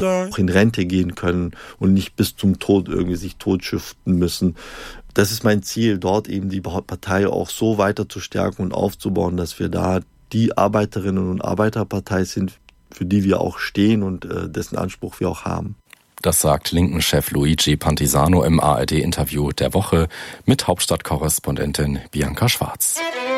auch in Rente gehen können und nicht bis zum Tod irgendwie sich totschuften müssen. Das ist mein Ziel, dort eben die Partei auch so weiter zu stärken und aufzubauen, dass wir da die Arbeiterinnen- und Arbeiterpartei sind, für die wir auch stehen und dessen Anspruch wir auch haben. Das sagt Linken-Chef Luigi Pantisano im ARD-Interview der Woche mit Hauptstadtkorrespondentin Bianca Schwarz.